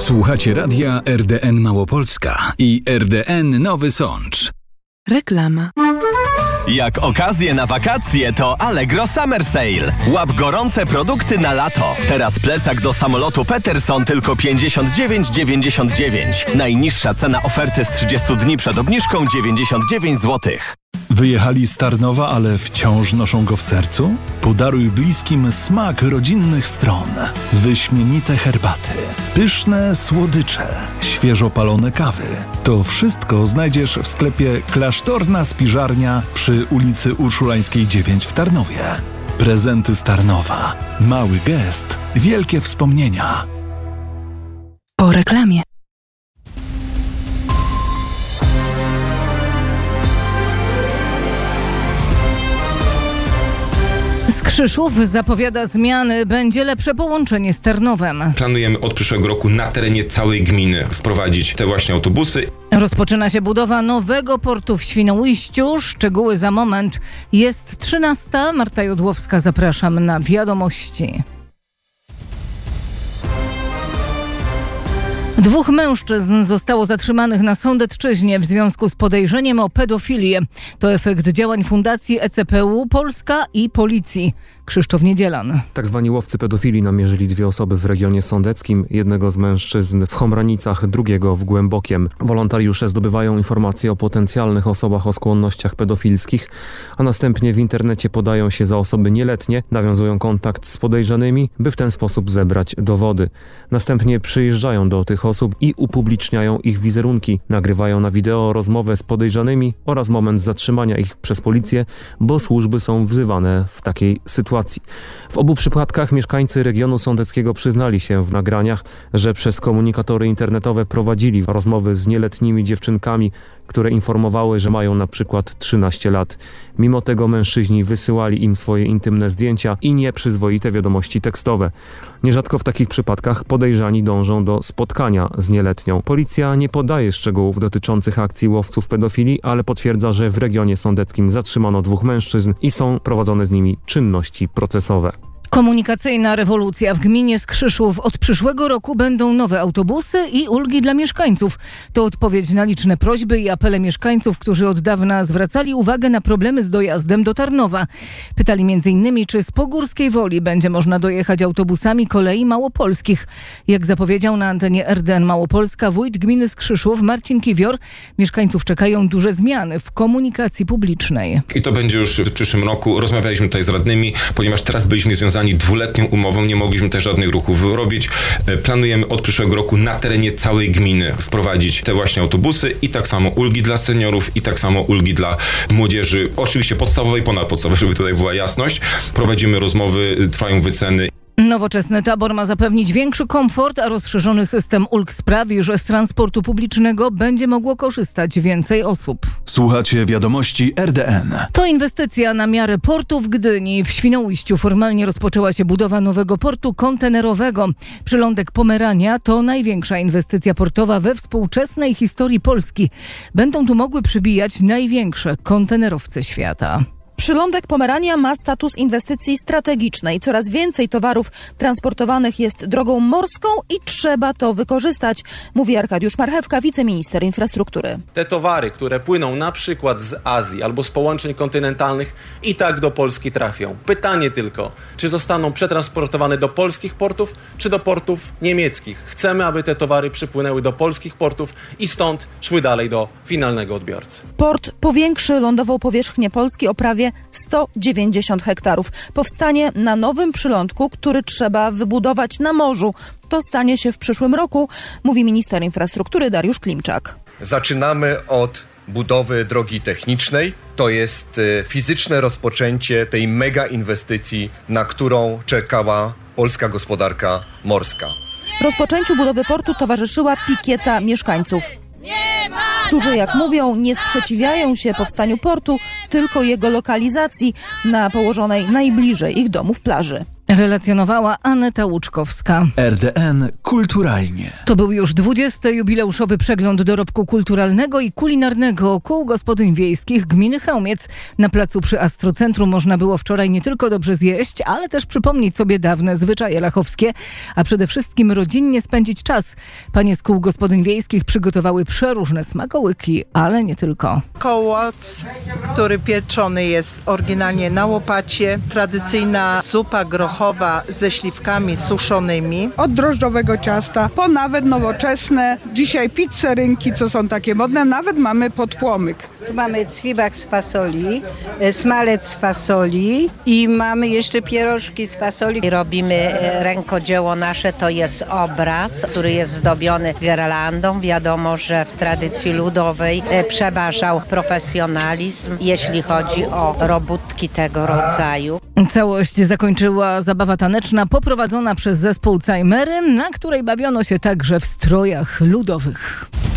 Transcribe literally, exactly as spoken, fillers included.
Słuchacie radia R D N Małopolska i R D N Nowy Sącz. Reklama. Jak okazję na wakacje, to Allegro Summer Sale. Łap gorące produkty na lato. Teraz plecak do samolotu Peterson tylko pięćdziesiąt dziewięć dziewięćdziesiąt dziewięć. Najniższa cena oferty z trzydziestu dni przed obniżką dziewięćdziesiąt dziewięć złotych. Wyjechali z Tarnowa, ale wciąż noszą go w sercu? Podaruj bliskim smak rodzinnych stron. Wyśmienite herbaty, pyszne słodycze, świeżo palone kawy. To wszystko znajdziesz w sklepie Klasztorna Spiżarnia przy ulicy Urszulańskiej dziewięć w Tarnowie. Prezenty z Tarnowa. Mały gest, wielkie wspomnienia. Po reklamie. Krzyszów zapowiada zmiany, będzie lepsze połączenie z Tarnowem. Planujemy od przyszłego roku na terenie całej gminy wprowadzić te właśnie autobusy. Rozpoczyna się budowa nowego portu w Świnoujściu. Szczegóły za moment. Jest trzynasta. Marta Jodłowska, zapraszam na wiadomości. Dwóch mężczyzn zostało zatrzymanych na Sądecczyźnie w związku z podejrzeniem o pedofilię. To efekt działań Fundacji E C P U Polska i Policji. Krzysztof Niedzielan. Tak zwani łowcy pedofili namierzyli dwie osoby w regionie sądeckim, jednego z mężczyzn w Chomranicach, drugiego w Głębokiem. Wolontariusze zdobywają informacje o potencjalnych osobach o skłonnościach pedofilskich, a następnie w internecie podają się za osoby nieletnie, nawiązują kontakt z podejrzanymi, by w ten sposób zebrać dowody. Następnie przyjeżdżają do tych osób i upubliczniają ich wizerunki, nagrywają na wideo rozmowę z podejrzanymi oraz moment zatrzymania ich przez policję, bo służby są wzywane w takiej sytuacji. W obu przypadkach mieszkańcy regionu sądeckiego przyznali się w nagraniach, że przez komunikatory internetowe prowadzili rozmowy z nieletnimi dziewczynkami, które informowały, że mają na przykład trzynaście lat. Mimo tego mężczyźni wysyłali im swoje intymne zdjęcia i nieprzyzwoite wiadomości tekstowe. Nierzadko w takich przypadkach podejrzani dążą do spotkania z nieletnią. Policja nie podaje szczegółów dotyczących akcji łowców pedofili, ale potwierdza, że w regionie sądeckim zatrzymano dwóch mężczyzn i są prowadzone z nimi czynności procesowe. Komunikacyjna rewolucja w gminie Skrzyszów. Od przyszłego roku będą nowe autobusy i ulgi dla mieszkańców. To odpowiedź na liczne prośby i apele mieszkańców, którzy od dawna zwracali uwagę na problemy z dojazdem do Tarnowa. Pytali między innymi, czy z Pogórskiej Woli będzie można dojechać autobusami kolei małopolskich. Jak zapowiedział na antenie R D N Małopolska wójt gminy Skrzyszów Marcin Kiwior, mieszkańców czekają duże zmiany w komunikacji publicznej. I to będzie już w przyszłym roku. Rozmawialiśmy tutaj z radnymi, ponieważ teraz byliśmy związani dwuletnią umową, nie mogliśmy też żadnych ruchów robić. Planujemy od przyszłego roku na terenie całej gminy wprowadzić te właśnie autobusy i tak samo ulgi dla seniorów i tak samo ulgi dla młodzieży, oczywiście podstawowej, ponadpodstawowej, żeby tutaj była jasność. Prowadzimy rozmowy, trwają wyceny. Nowoczesny tabor ma zapewnić większy komfort, a rozszerzony system ulg sprawi, że z transportu publicznego będzie mogło korzystać więcej osób. Słuchacie wiadomości R D N. To inwestycja na miarę portu w Gdyni. W Świnoujściu formalnie rozpoczęła się budowa nowego portu kontenerowego. Przylądek Pomerania to największa inwestycja portowa we współczesnej historii Polski. Będą tu mogły przybijać największe kontenerowce świata. Przylądek Pomerania ma status inwestycji strategicznej. Coraz więcej towarów transportowanych jest drogą morską i trzeba to wykorzystać, mówi Arkadiusz Marchewka, wiceminister infrastruktury. Te towary, które płyną na przykład z Azji albo z połączeń kontynentalnych, i tak do Polski trafią. Pytanie tylko, czy zostaną przetransportowane do polskich portów, czy do portów niemieckich. Chcemy, aby te towary przypłynęły do polskich portów i stąd szły dalej do finalnego odbiorcy. Port powiększy lądową powierzchnię Polski o prawie sto dziewięćdziesiąt hektarów. Powstanie na nowym przylądku, który trzeba wybudować na morzu. To stanie się w przyszłym roku, mówi minister infrastruktury Dariusz Klimczak. Zaczynamy od budowy drogi technicznej. To jest fizyczne rozpoczęcie tej mega inwestycji, na którą czekała polska gospodarka morska. Rozpoczęciu budowy portu towarzyszyła pikieta mieszkańców, którzy, jak mówią, nie sprzeciwiają się powstaniu portu, tylko jego lokalizacji na położonej najbliżej ich domów plaży. Relacjonowała Aneta Łuczkowska. R D N kulturalnie. To był już dwudziesty jubileuszowy przegląd dorobku kulturalnego i kulinarnego kół gospodyń wiejskich gminy Chełmiec. Na placu przy Astrocentrum można było wczoraj nie tylko dobrze zjeść, ale też przypomnieć sobie dawne zwyczaje lachowskie, a przede wszystkim rodzinnie spędzić czas. Panie z kół gospodyń wiejskich przygotowały przeróżne smakołyki, ale nie tylko. Kołoc, który pieczony jest oryginalnie na łopacie, tradycyjna zupa grochowa ze śliwkami suszonymi. Od drożdżowego ciasta po nawet nowoczesne, dzisiaj pizzerynki, co są takie modne, nawet mamy podpłomyk. Tu mamy cwibak z fasoli, smalec z fasoli i mamy jeszcze pierożki z fasoli. Robimy rękodzieło nasze, to jest obraz, który jest zdobiony girlandą. Wiadomo, że w tradycji ludowej przeważał profesjonalizm, jeśli chodzi o robótki tego rodzaju. Całość zakończyła zabawa taneczna poprowadzona przez zespół Cajmery, na której bawiono się także w strojach ludowych.